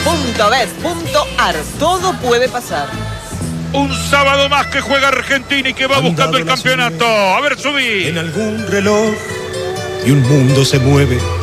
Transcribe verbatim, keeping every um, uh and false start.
punto bet punto ar. Todo puede pasar. Un sábado más que juega Argentina y que va buscando el campeonato. A ver, subí. En algún reloj y un mundo se mueve